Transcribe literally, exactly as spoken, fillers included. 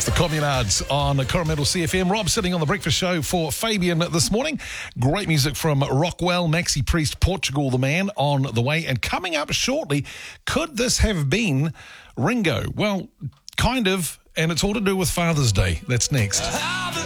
the Communards on Coromandel C F M. Rob sitting on the breakfast show for Fabian this morning. Great music from Rockwell, Maxi Priest, Portugal the Man on the way. And coming up shortly, could this have been Ringo? Well, kind of, and it's all to do with Father's Day. That's next.